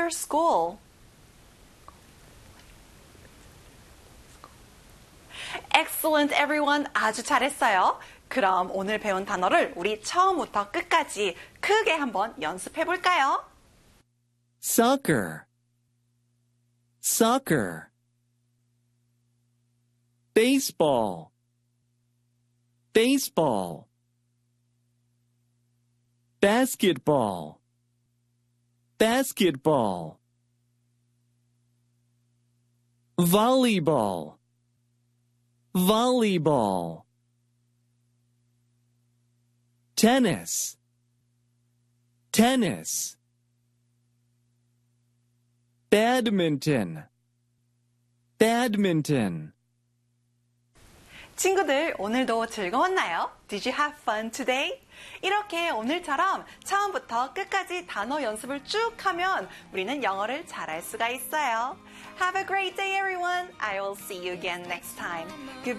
your school? Excellent, everyone. 아주 잘했어요. 그럼 오늘 배운 단어를 우리 처음부터 끝까지 크게 한번 연습해 볼까요? Soccer, soccer. Baseball, baseball. Basketball, basketball. Volleyball, volleyball. Tennis, tennis. Badminton, badminton. 친구들, 오늘도 즐거웠나요? Did you have fun today? 이렇게 오늘처럼 처음부터 끝까지 단어 연습을 쭉 하면 우리는 영어를 잘할 수가 있어요. Have a great day, everyone. I will see you again next time. Goodbye.